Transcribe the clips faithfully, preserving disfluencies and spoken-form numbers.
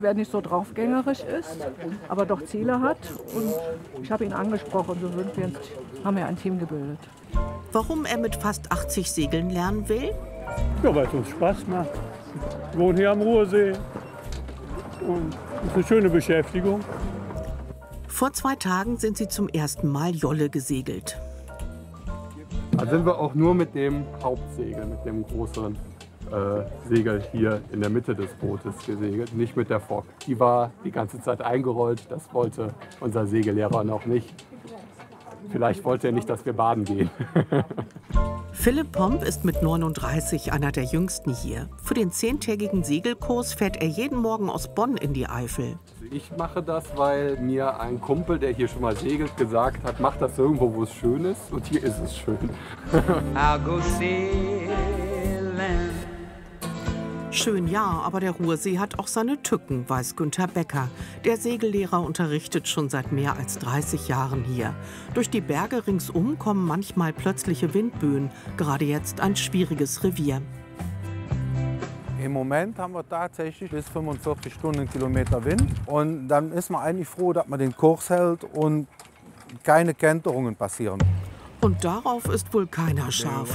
Wer nicht so draufgängerisch ist, aber doch Ziele hat. Und ich habe ihn angesprochen, so sind wir, haben wir ein Team gebildet. Warum er mit fast achtzig Segeln lernen will? Ja, weil es uns Spaß macht. Wir wohnen hier am Ruhrsee und es ist eine schöne Beschäftigung. Vor zwei Tagen sind sie zum ersten Mal Jolle gesegelt. Da sind wir auch nur mit dem Hauptsegel, mit dem großen äh, Segel hier in der Mitte des Bootes gesegelt, nicht mit der Fock. Die war die ganze Zeit eingerollt, das wollte unser Segellehrer noch nicht. Vielleicht wollte er nicht, dass wir baden gehen. Philipp Pomp ist mit neununddreißig einer der jüngsten hier. Für den zehntägigen Segelkurs fährt er jeden Morgen aus Bonn in die Eifel. Ich mache das, weil mir ein Kumpel, der hier schon mal segelt, gesagt hat, mach das irgendwo, wo es schön ist. Und hier ist es schön. I'll go sailing. Schön ja, aber der Ruhrsee hat auch seine Tücken, weiß Günther Becker. Der Segellehrer unterrichtet schon seit mehr als dreißig Jahren hier. Durch die Berge ringsum kommen manchmal plötzliche Windböen. Gerade jetzt ein schwieriges Revier. Im Moment haben wir tatsächlich bis fünfundvierzig Stundenkilometer Wind. Und dann ist man eigentlich froh, dass man den Kurs hält und keine Kenterungen passieren. Und darauf ist wohl keiner scharf.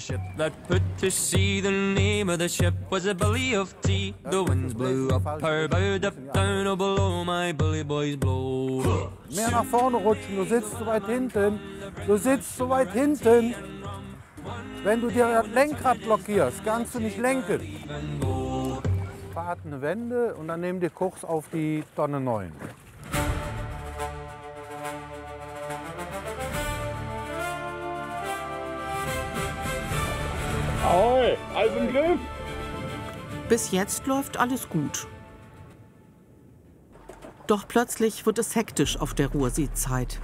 Mehr nach vorne rutschen, du sitzt so weit hinten. Du sitzt so weit hinten. Wenn du dir das Lenkrad blockierst, kannst du nicht lenken. Fahrt eine Wende und dann nehmen wir Kurs auf die Tonne neun. Ahoi, alles im Griff? Bis jetzt läuft alles gut. Doch plötzlich wird es hektisch auf der Ruhrseezeit.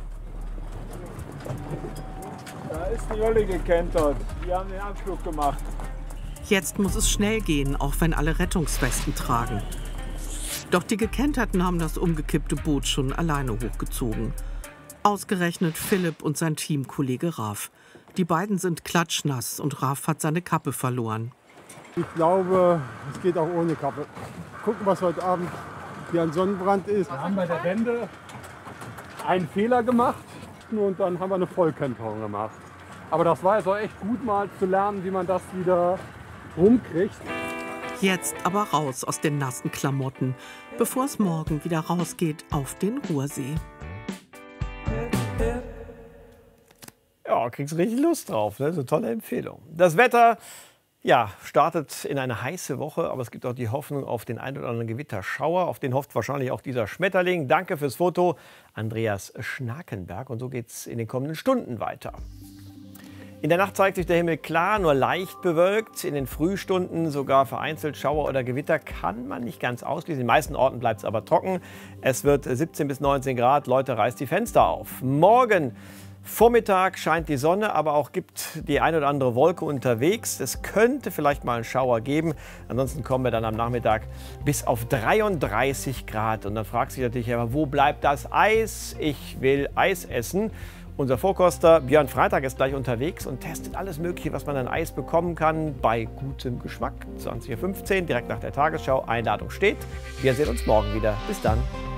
Da ist die Jolle gekentert. Die haben den Anflug gemacht. Jetzt muss es schnell gehen, auch wenn alle Rettungswesten tragen. Doch die Gekenterten haben das umgekippte Boot schon alleine hochgezogen. Ausgerechnet Philipp und sein Teamkollege Raf. Die beiden sind klatschnass und Raf hat seine Kappe verloren. Ich glaube, es geht auch ohne Kappe. Gucken, was heute Abend hier ein Sonnenbrand ist. Wir haben bei der Wende einen Fehler gemacht und dann haben wir eine Vollkenterung gemacht. Aber das war jetzt auch echt gut mal zu lernen, wie man das wieder rumkriegt. Jetzt aber raus aus den nassen Klamotten, bevor es morgen wieder rausgeht auf den Ruhrsee. Ja, kriegst richtig Lust drauf, ne? So eine tolle Empfehlung. Das Wetter, ja, startet in eine heiße Woche, aber es gibt auch die Hoffnung auf den ein oder anderen Gewitterschauer. Auf den hofft wahrscheinlich auch dieser Schmetterling. Danke fürs Foto, Andreas Schnakenberg. Und so geht's in den kommenden Stunden weiter. In der Nacht zeigt sich der Himmel klar, nur leicht bewölkt. In den Frühstunden sogar vereinzelt Schauer oder Gewitter kann man nicht ganz ausschließen. In den meisten Orten bleibt es aber trocken. Es wird siebzehn bis neunzehn Grad. Leute, reißt die Fenster auf. Morgen Vormittag scheint die Sonne, aber auch gibt die eine oder andere Wolke unterwegs. Es könnte vielleicht mal einen Schauer geben. Ansonsten kommen wir dann am Nachmittag bis auf dreiunddreißig Grad. Und dann fragt sich natürlich, aber wo bleibt das Eis? Ich will Eis essen. Unser Vorkoster Björn Freitag ist gleich unterwegs und testet alles Mögliche, was man an Eis bekommen kann, bei gutem Geschmack. zwanzig Uhr fünfzehn, direkt nach der Tagesschau. Einladung steht. Wir sehen uns morgen wieder. Bis dann.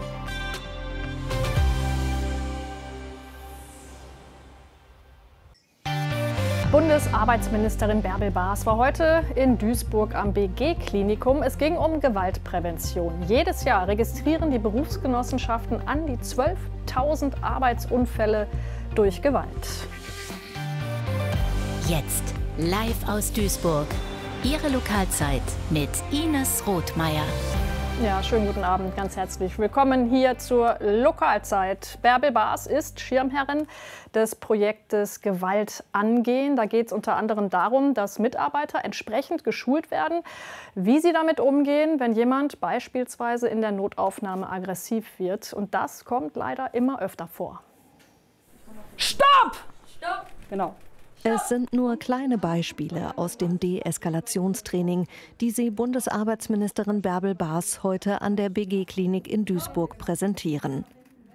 Bundesarbeitsministerin Bärbel Baas war heute in Duisburg am B G-Klinikum. Es ging um Gewaltprävention. Jedes Jahr registrieren die Berufsgenossenschaften an die zwölftausend Arbeitsunfälle durch Gewalt. Jetzt live aus Duisburg. Ihre Lokalzeit mit Ines Rothmeier. Ja, schönen guten Abend, ganz herzlich willkommen hier zur Lokalzeit. Bärbel Baas ist Schirmherrin des Projektes Gewalt angehen. Da geht es unter anderem darum, dass Mitarbeiter entsprechend geschult werden, wie sie damit umgehen, wenn jemand beispielsweise in der Notaufnahme aggressiv wird. Und das kommt leider immer öfter vor. Stopp! Stopp! Genau. Es sind nur kleine Beispiele aus dem Deeskalationstraining, die sie Bundesarbeitsministerin Bärbel Baas heute an der B G-Klinik in Duisburg präsentieren.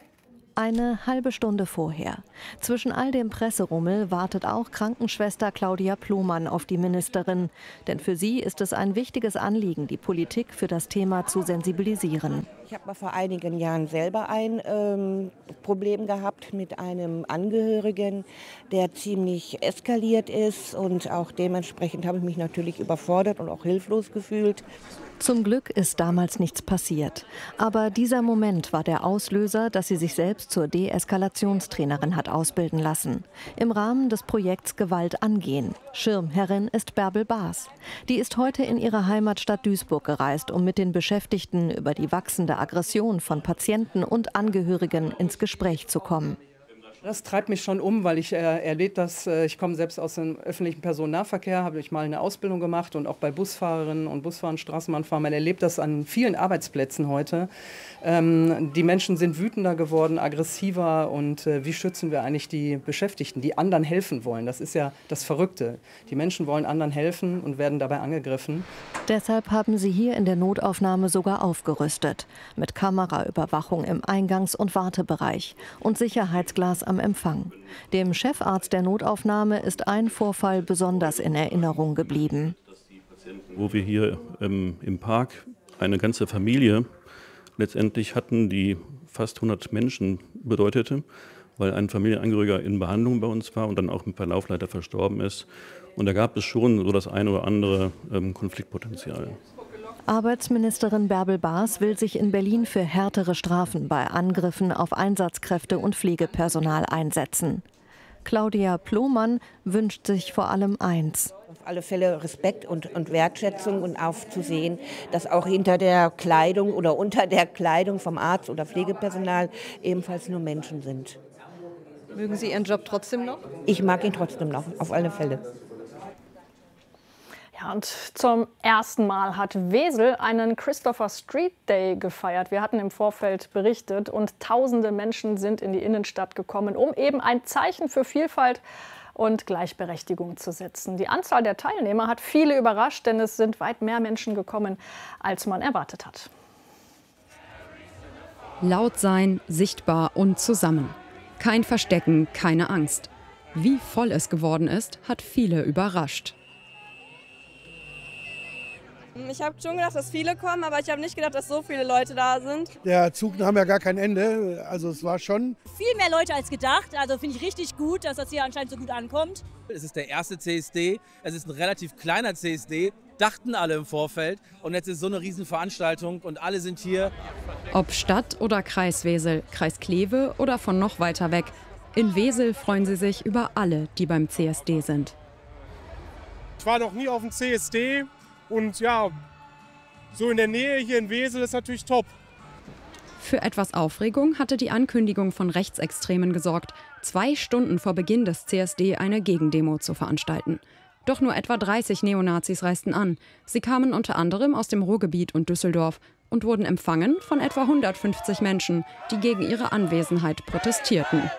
Eine halbe Stunde vorher. Zwischen all dem Presserummel wartet auch Krankenschwester Claudia Plohmann auf die Ministerin. Denn für sie ist es ein wichtiges Anliegen, die Politik für das Thema zu sensibilisieren. Ich habe mal vor einigen Jahren selber ein ähm, Problem gehabt mit einem Angehörigen, der ziemlich eskaliert ist. Und auch dementsprechend habe ich mich natürlich überfordert und auch hilflos gefühlt. Zum Glück ist damals nichts passiert. Aber dieser Moment war der Auslöser, dass sie sich selbst zur Deeskalationstrainerin hat ausbilden lassen. Im Rahmen des Projekts Gewalt angehen. Schirmherrin ist Bärbel Baas. Die ist heute in ihre Heimatstadt Duisburg gereist, um mit den Beschäftigten über die wachsende Aggression von Patienten und Angehörigen ins Gespräch zu kommen. Das treibt mich schon um, weil ich äh, erlebt das. Äh, ich komme selbst aus dem öffentlichen Personennahverkehr, habe ich mal eine Ausbildung gemacht und auch bei Busfahrerinnen und Busfahrern, Straßenbahnfahrern. Man erlebt das an vielen Arbeitsplätzen heute. Ähm, die Menschen sind wütender geworden, aggressiver und äh, wie schützen wir eigentlich die Beschäftigten, die anderen helfen wollen? Das ist ja das Verrückte. Die Menschen wollen anderen helfen und werden dabei angegriffen. Deshalb haben sie hier in der Notaufnahme sogar aufgerüstet. Mit Kameraüberwachung im Eingangs- und Wartebereich und Sicherheitsglas am Empfang. Dem Chefarzt der Notaufnahme ist ein Vorfall besonders in Erinnerung geblieben. Wo wir hier ähm, im Park eine ganze Familie letztendlich hatten, die fast hundert Menschen bedeutete, weil ein Familienangehöriger in Behandlung bei uns war und dann auch im Verlauf leider verstorben ist. Und da gab es schon so das ein oder andere ähm, Konfliktpotenzial. Arbeitsministerin Bärbel Baas will sich in Berlin für härtere Strafen bei Angriffen auf Einsatzkräfte und Pflegepersonal einsetzen. Claudia Plohmann wünscht sich vor allem eins. Auf alle Fälle Respekt und, und Wertschätzung und aufzusehen, dass auch hinter der Kleidung oder unter der Kleidung vom Arzt oder Pflegepersonal ebenfalls nur Menschen sind. Mögen Sie Ihren Job trotzdem noch? Ich mag ihn trotzdem noch, auf alle Fälle. Ja, und zum ersten Mal hat Wesel einen Christopher Street Day gefeiert. Wir hatten im Vorfeld berichtet und tausende Menschen sind in die Innenstadt gekommen, um eben ein Zeichen für Vielfalt und Gleichberechtigung zu setzen. Die Anzahl der Teilnehmer hat viele überrascht, denn es sind weit mehr Menschen gekommen, als man erwartet hat. Laut sein, sichtbar und zusammen. Kein Verstecken, keine Angst. Wie voll es geworden ist, hat viele überrascht. Ich habe schon gedacht, dass viele kommen, aber ich habe nicht gedacht, dass so viele Leute da sind. Der Zug nahm ja gar kein Ende, also es war schon... Viel mehr Leute als gedacht, also finde ich richtig gut, dass das hier anscheinend so gut ankommt. Es ist der erste C S D, es ist ein relativ kleiner C S D, dachten alle im Vorfeld und jetzt ist so eine Riesenveranstaltung und alle sind hier. Ob Stadt oder Kreis Wesel, Kreis Kleve oder von noch weiter weg, in Wesel freuen sie sich über alle, die beim C S D sind. Ich war noch nie auf dem C S D. Und ja, so in der Nähe hier in Wesel ist natürlich top. Für etwas Aufregung hatte die Ankündigung von Rechtsextremen gesorgt, zwei Stunden vor Beginn des C S D eine Gegendemo zu veranstalten. Doch nur etwa dreißig Neonazis reisten an. Sie kamen unter anderem aus dem Ruhrgebiet und Düsseldorf und wurden empfangen von etwa hundertfünfzig Menschen, die gegen ihre Anwesenheit protestierten.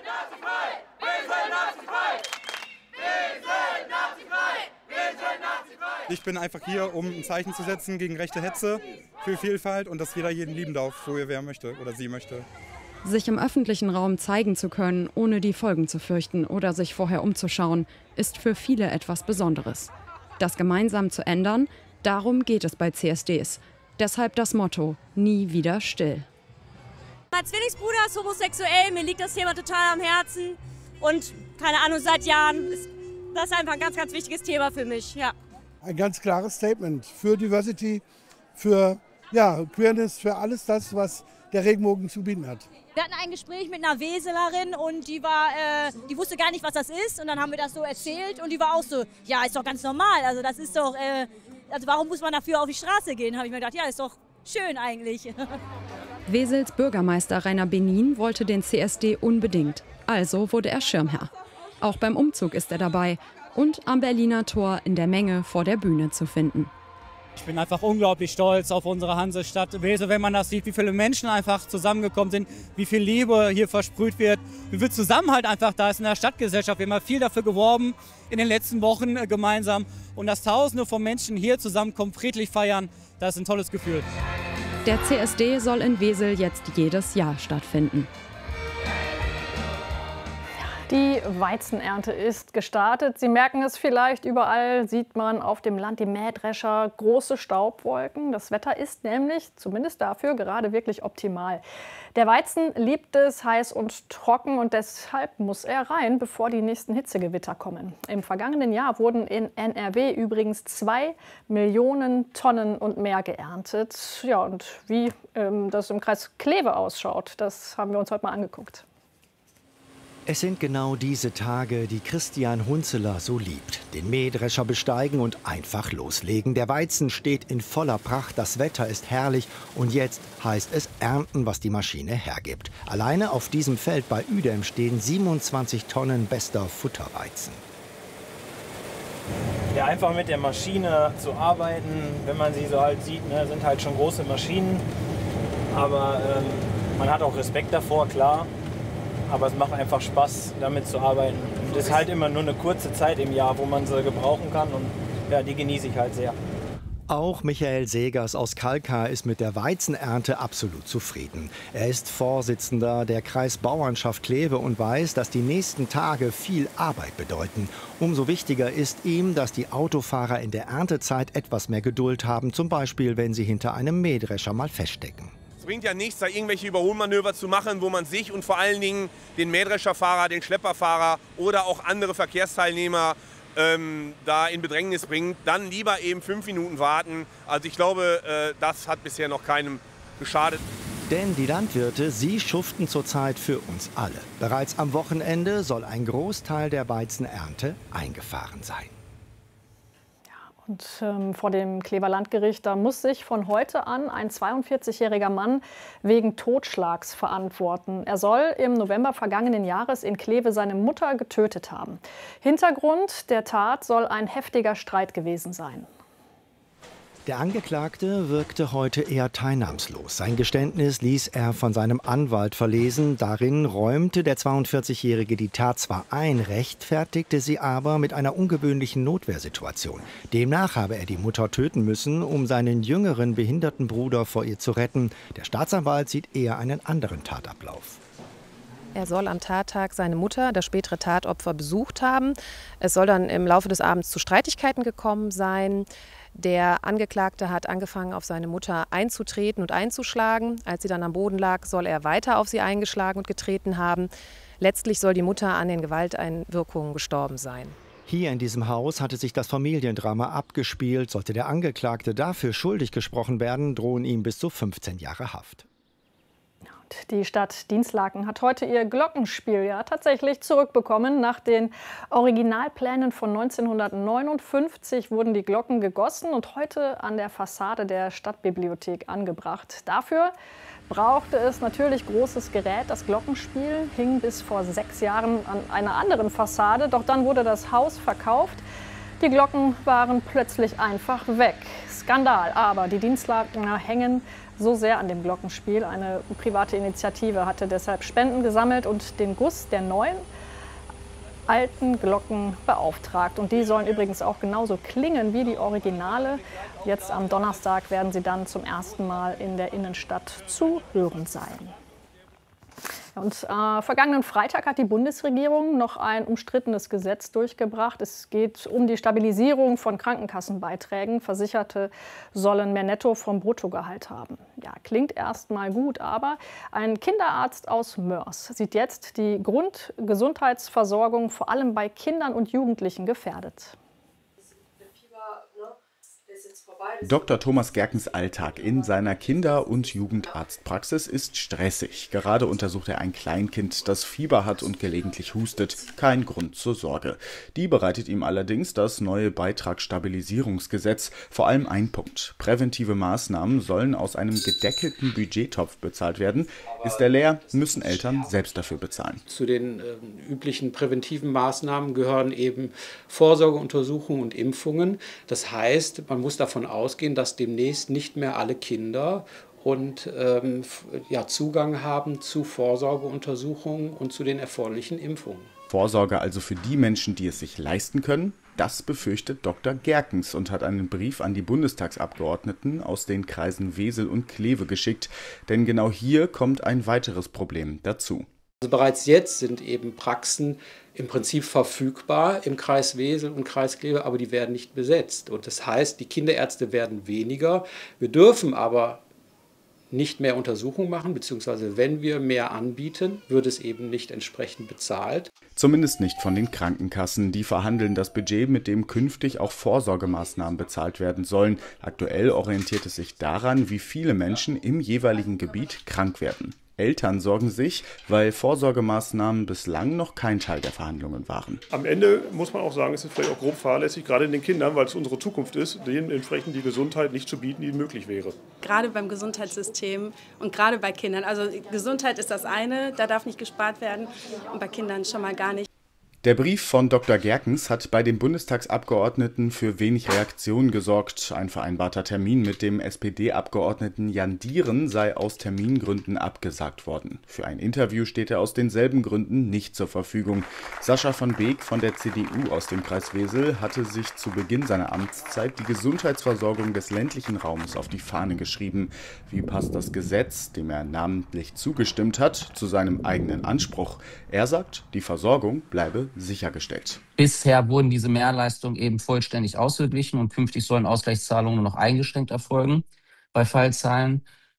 Ich bin einfach hier, um ein Zeichen zu setzen gegen rechte Hetze, für Vielfalt und dass jeder jeden lieben darf, so wie wer möchte oder sie möchte. Sich im öffentlichen Raum zeigen zu können, ohne die Folgen zu fürchten oder sich vorher umzuschauen, ist für viele etwas Besonderes. Das gemeinsam zu ändern, darum geht es bei C S Ds. Deshalb das Motto: nie wieder still. Mein Zwillingsbruder ist homosexuell, mir liegt das Thema total am Herzen. Und keine Ahnung, seit Jahren ist das einfach ein ganz, ganz wichtiges Thema für mich. Ja. Ein ganz klares Statement für Diversity, für ja, Queerness, für alles das, was der Regenbogen zu bieten hat. Wir hatten ein Gespräch mit einer Weselerin und die, war, äh, die wusste gar nicht, was das ist. Und dann haben wir das so erzählt und die war auch so, ja, ist doch ganz normal. Also das ist doch, äh, also warum muss man dafür auf die Straße gehen? Habe ich mir gedacht, ja, ist doch schön eigentlich. Wesels Bürgermeister Rainer Benin wollte den C S D unbedingt. Also wurde er Schirmherr. Auch beim Umzug ist er dabei und am Berliner Tor in der Menge vor der Bühne zu finden. Ich bin einfach unglaublich stolz auf unsere Hansestadt Wesel, wenn man das sieht, wie viele Menschen einfach zusammengekommen sind, wie viel Liebe hier versprüht wird, wie viel Zusammenhalt einfach da ist in der Stadtgesellschaft. Wir haben viel dafür geworben in den letzten Wochen gemeinsam und dass Tausende von Menschen hier zusammenkommen, friedlich feiern, das ist ein tolles Gefühl. Der C S D soll in Wesel jetzt jedes Jahr stattfinden. Die Weizenernte ist gestartet. Sie merken es vielleicht, überall sieht man auf dem Land die Mähdrescher, große Staubwolken. Das Wetter ist nämlich, zumindest dafür, gerade wirklich optimal. Der Weizen liebt es heiß und trocken und deshalb muss er rein, bevor die nächsten Hitzegewitter kommen. Im vergangenen Jahr wurden in N R W übrigens zwei Millionen Tonnen und mehr geerntet. Ja, und wie ähm, das im Kreis Kleve ausschaut, das haben wir uns heute mal angeguckt. Es sind genau diese Tage, die Christian Hunzeler so liebt. Den Mähdrescher besteigen und einfach loslegen. Der Weizen steht in voller Pracht, das Wetter ist herrlich und jetzt heißt es ernten, was die Maschine hergibt. Alleine auf diesem Feld bei Uedem stehen siebenundzwanzig Tonnen bester Futterweizen. Ja, einfach mit der Maschine zu arbeiten, wenn man sie so halt sieht, ne, sind halt schon große Maschinen. Aber ähm, man hat auch Respekt davor, klar. Aber es macht einfach Spaß, damit zu arbeiten. Und es ist halt immer nur eine kurze Zeit im Jahr, wo man sie gebrauchen kann. Und ja, die genieße ich halt sehr. Auch Michael Segers aus Kalkar ist mit der Weizenernte absolut zufrieden. Er ist Vorsitzender der Kreisbauernschaft Kleve und weiß, dass die nächsten Tage viel Arbeit bedeuten. Umso wichtiger ist ihm, dass die Autofahrer in der Erntezeit etwas mehr Geduld haben, zum Beispiel, wenn sie hinter einem Mähdrescher mal feststecken. Es bringt ja nichts, da irgendwelche Überholmanöver zu machen, wo man sich und vor allen Dingen den Mähdrescherfahrer, den Schlepperfahrer oder auch andere Verkehrsteilnehmer ähm, da in Bedrängnis bringt. Dann lieber eben fünf Minuten warten. Also ich glaube, äh, das hat bisher noch keinem geschadet. Denn die Landwirte, sie schuften zurzeit für uns alle. Bereits am Wochenende soll ein Großteil der Weizenernte eingefahren sein. Und ähm, vor dem Klever Landgericht, da muss sich von heute an ein zweiundvierzigjähriger Mann wegen Totschlags verantworten. Er soll im November vergangenen Jahres in Kleve seine Mutter getötet haben. Hintergrund der Tat soll ein heftiger Streit gewesen sein. Der Angeklagte wirkte heute eher teilnahmslos. Sein Geständnis ließ er von seinem Anwalt verlesen. Darin räumte der zweiundvierzigjährige die Tat zwar ein, rechtfertigte sie aber mit einer ungewöhnlichen Notwehrsituation. Demnach habe er die Mutter töten müssen, um seinen jüngeren behinderten Bruder vor ihr zu retten. Der Staatsanwalt sieht eher einen anderen Tatablauf. Er soll am Tattag seine Mutter, das spätere Tatopfer, besucht haben. Es soll dann im Laufe des Abends zu Streitigkeiten gekommen sein. Der Angeklagte hat angefangen, auf seine Mutter einzutreten und einzuschlagen. Als sie dann am Boden lag, soll er weiter auf sie eingeschlagen und getreten haben. Letztlich soll die Mutter an den Gewalteinwirkungen gestorben sein. Hier in diesem Haus hatte sich das Familiendrama abgespielt. Sollte der Angeklagte dafür schuldig gesprochen werden, drohen ihm bis zu fünfzehn Jahre Haft. Die Stadt Dinslaken hat heute ihr Glockenspiel ja tatsächlich zurückbekommen. Nach den Originalplänen von neunzehnhundertneunundfünfzig wurden die Glocken gegossen und heute an der Fassade der Stadtbibliothek angebracht. Dafür brauchte es natürlich großes Gerät. Das Glockenspiel hing bis vor sechs Jahren an einer anderen Fassade, doch dann wurde das Haus verkauft. Die Glocken waren plötzlich einfach weg. Skandal, aber die Dinslakener hängen so sehr an dem Glockenspiel. Eine private Initiative hatte deshalb Spenden gesammelt und den Guss der neuen alten Glocken beauftragt. Und die sollen übrigens auch genauso klingen wie die Originale. Jetzt am Donnerstag werden sie dann zum ersten Mal in der Innenstadt zu hören sein. Und äh, vergangenen Freitag hat die Bundesregierung noch ein umstrittenes Gesetz durchgebracht. Es geht um die Stabilisierung von Krankenkassenbeiträgen. Versicherte sollen mehr Netto vom Bruttogehalt haben. Ja, klingt erst mal gut, aber ein Kinderarzt aus Mörs sieht jetzt die Grundgesundheitsversorgung vor allem bei Kindern und Jugendlichen gefährdet. Doktor Thomas Gerkens Alltag in seiner Kinder- und Jugendarztpraxis ist stressig. Gerade untersucht er ein Kleinkind, das Fieber hat und gelegentlich hustet. Kein Grund zur Sorge. Die bereitet ihm allerdings das neue Beitragsstabilisierungsgesetz. Vor allem ein Punkt. Präventive Maßnahmen sollen aus einem gedeckelten Budgettopf bezahlt werden. Ist er leer, müssen Eltern selbst dafür bezahlen. Zu den äh, üblichen präventiven Maßnahmen gehören eben Vorsorgeuntersuchungen und Impfungen. Das heißt, man muss davon ausgehen, dass demnächst nicht mehr alle Kinder und ähm, ja, Zugang haben zu Vorsorgeuntersuchungen und zu den erforderlichen Impfungen. Vorsorge also für die Menschen, die es sich leisten können? Das befürchtet Doktor Gerkens und hat einen Brief an die Bundestagsabgeordneten aus den Kreisen Wesel und Kleve geschickt. Denn genau hier kommt ein weiteres Problem dazu. Also bereits jetzt sind eben Praxen im Prinzip verfügbar im Kreis Wesel und Kreis Kleve, aber die werden nicht besetzt. Und das heißt, die Kinderärzte werden weniger. Wir dürfen aber nicht mehr Untersuchungen machen, beziehungsweise wenn wir mehr anbieten, wird es eben nicht entsprechend bezahlt. Zumindest nicht von den Krankenkassen. Die verhandeln das Budget, mit dem künftig auch Vorsorgemaßnahmen bezahlt werden sollen. Aktuell orientiert es sich daran, wie viele Menschen im jeweiligen Gebiet krank werden. Eltern sorgen sich, weil Vorsorgemaßnahmen bislang noch kein Teil der Verhandlungen waren. Am Ende muss man auch sagen, es ist vielleicht auch grob fahrlässig, gerade in den Kindern, weil es unsere Zukunft ist, denen entsprechend die Gesundheit nicht zu bieten, die möglich wäre. Gerade beim Gesundheitssystem und gerade bei Kindern. Also Gesundheit ist das eine, da darf nicht gespart werden und bei Kindern schon mal gar nicht. Der Brief von Doktor Gerkens hat bei den Bundestagsabgeordneten für wenig Reaktion gesorgt. Ein vereinbarter Termin mit dem S P D-Abgeordneten Jan Dieren sei aus Termingründen abgesagt worden. Für ein Interview steht er aus denselben Gründen nicht zur Verfügung. Sascha von Beek von der C D U aus dem Kreis Wesel hatte sich zu Beginn seiner Amtszeit die Gesundheitsversorgung des ländlichen Raumes auf die Fahne geschrieben. Wie passt das Gesetz, dem er namentlich zugestimmt hat, zu seinem eigenen Anspruch? Er sagt, die Versorgung bleibe sichergestellt. Bisher wurden diese Mehrleistungen eben vollständig ausgeglichen und künftig sollen Ausgleichszahlungen nur noch eingeschränkt erfolgen bei Fallzahlen.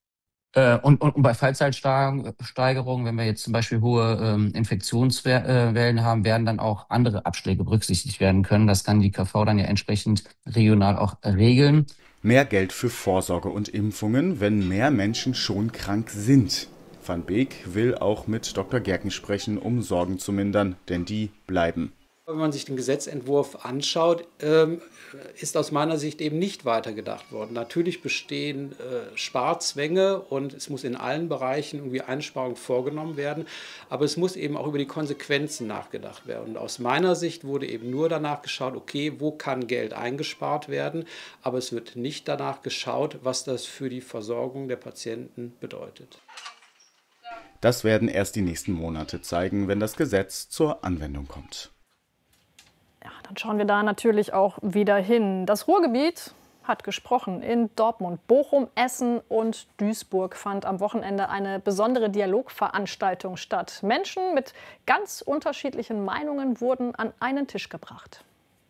Äh, und, und, und bei Fallzahlsteigerungen, wenn wir jetzt zum Beispiel hohe ähm, Infektionswellen haben, werden dann auch andere Abschläge berücksichtigt werden können. Das kann die K V dann ja entsprechend regional auch regeln. Mehr Geld für Vorsorge und Impfungen, wenn mehr Menschen schon krank sind. Van Beek will auch mit Doktor Gerkens sprechen, um Sorgen zu mindern, denn die bleiben. Wenn man sich den Gesetzentwurf anschaut, ähm, ist aus meiner Sicht eben nicht weitergedacht worden. Natürlich bestehen äh, Sparzwänge und es muss in allen Bereichen irgendwie Einsparungen vorgenommen werden, aber es muss eben auch über die Konsequenzen nachgedacht werden. Und aus meiner Sicht wurde eben nur danach geschaut, okay, wo kann Geld eingespart werden, aber es wird nicht danach geschaut, was das für die Versorgung der Patienten bedeutet. Das werden erst die nächsten Monate zeigen, wenn das Gesetz zur Anwendung kommt. Ja, dann schauen wir da natürlich auch wieder hin. Das Ruhrgebiet hat gesprochen. In Dortmund, Bochum, Essen und Duisburg fand am Wochenende eine besondere Dialogveranstaltung statt. Menschen mit ganz unterschiedlichen Meinungen wurden an einen Tisch gebracht.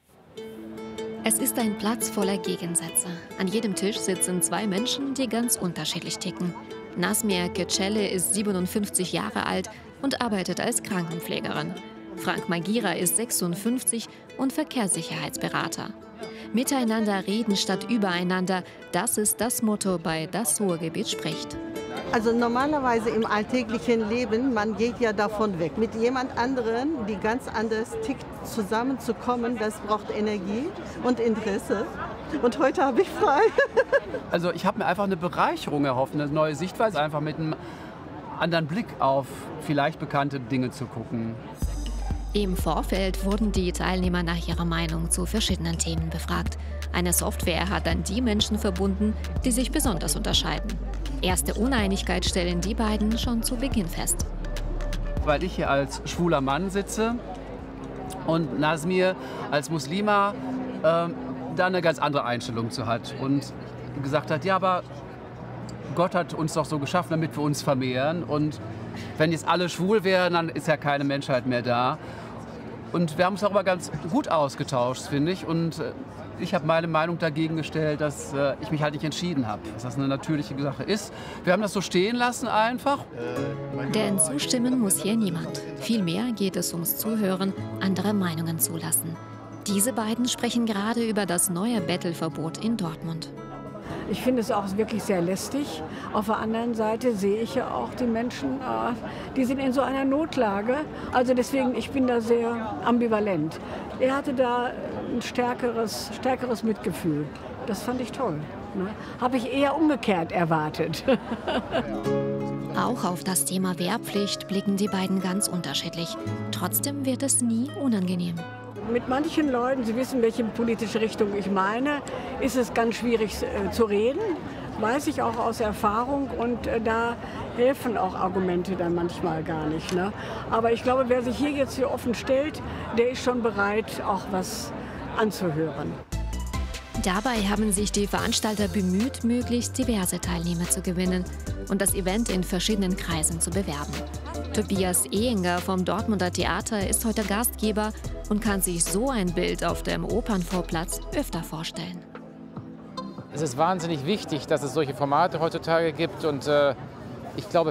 Es ist ein Platz voller Gegensätze. An jedem Tisch sitzen zwei Menschen, die ganz unterschiedlich ticken. Nasmia Köcelle ist siebenundfünfzig Jahre alt und arbeitet als Krankenpflegerin. Frank Magira ist sechsundfünfzig und Verkehrssicherheitsberater. Miteinander reden statt übereinander, das ist das Motto bei Das Ruhrgebiet spricht. Also normalerweise im alltäglichen Leben, man geht ja davon weg. Mit jemand anderem, die ganz anders tickt, zusammenzukommen, das braucht Energie und Interesse. Und heute habe ich frei. Also ich habe mir einfach eine Bereicherung erhofft, eine neue Sichtweise, einfach mit einem anderen Blick auf vielleicht bekannte Dinge zu gucken. Im Vorfeld wurden die Teilnehmer nach ihrer Meinung zu verschiedenen Themen befragt. Eine Software hat dann die Menschen verbunden, die sich besonders unterscheiden. Erste Uneinigkeit stellen die beiden schon zu Beginn fest. Weil ich hier als schwuler Mann sitze und Nasmir als Muslima äh, da eine ganz andere Einstellung zu hat und gesagt hat, ja, aber Gott hat uns doch so geschaffen, damit wir uns vermehren und wenn jetzt alle schwul wären, dann ist ja keine Menschheit mehr da. Und wir haben uns darüber ganz gut ausgetauscht, finde ich. Und ich habe meine Meinung dagegen gestellt, dass äh, ich mich halt nicht entschieden habe, dass das eine natürliche Sache ist. Wir haben das so stehen lassen einfach. Denn zustimmen muss hier niemand. Vielmehr geht es ums Zuhören, andere Meinungen zulassen. Diese beiden sprechen gerade über das neue Bettelverbot in Dortmund. Ich finde es auch wirklich sehr lästig. Auf der anderen Seite sehe ich ja auch die Menschen, die sind in so einer Notlage. Also deswegen, ich bin da sehr ambivalent. Er hatte da ein stärkeres, stärkeres Mitgefühl. Das fand ich toll. Ne? Habe ich eher umgekehrt erwartet. Auch auf das Thema Wehrpflicht blicken die beiden ganz unterschiedlich. Trotzdem wird es nie unangenehm. Mit manchen Leuten, Sie wissen, welche politische Richtung ich meine, ist es ganz schwierig äh, zu reden. Weiß ich auch aus Erfahrung und äh, da helfen auch Argumente dann manchmal gar nicht. Ne? Aber ich glaube, wer sich hier jetzt hier offen stellt, der ist schon bereit, auch was anzuhören. Dabei haben sich die Veranstalter bemüht, möglichst diverse Teilnehmer zu gewinnen und das Event in verschiedenen Kreisen zu bewerben. Tobias Ehinger vom Dortmunder Theater ist heute Gastgeber und kann sich so ein Bild auf dem Opernvorplatz öfter vorstellen. Es ist wahnsinnig wichtig, dass es solche Formate heutzutage gibt und äh, ich glaube